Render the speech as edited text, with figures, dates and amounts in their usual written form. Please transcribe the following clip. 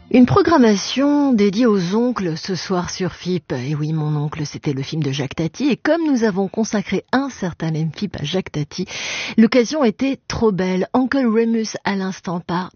Une programmation dédiée aux oncles ce soir sur FIP. Et oui, mon oncle, c'était le film de Jacques Tati. Et comme nous avons consacré un certain FIP à Jacques Tati, l'occasion était trop belle. Uncle Remus à l'instant par